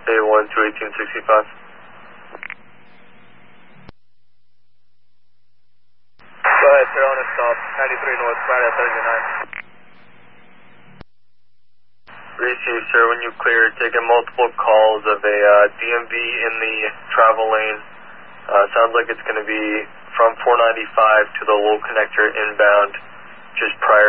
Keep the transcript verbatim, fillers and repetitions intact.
A one to eighteen sixty-five. Go ahead, sir, on a stop. ninety-three North, Friday thirty-nine. Receive, sir, when you clear, taking multiple calls of a uh, D M V in the travel lane. Uh, sounds like it's going to be from four ninety-five to the low connector inbound, just prior